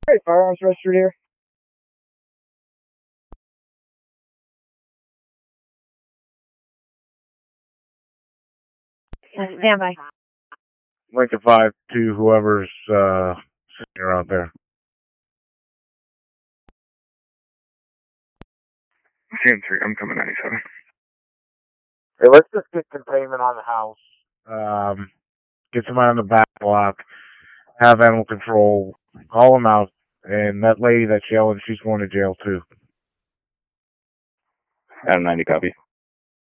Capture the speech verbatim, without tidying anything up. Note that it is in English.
Hey, firearms registered here. Stand by. Lincoln five to whoever's uh, sitting around there. C M three, I'm coming ninety-seven. Hey, let's just get containment on the house. Um, get somebody on the back block. Have animal control. Call them out. And that lady that's yelling, she's going to jail too. Adam ninety, copy.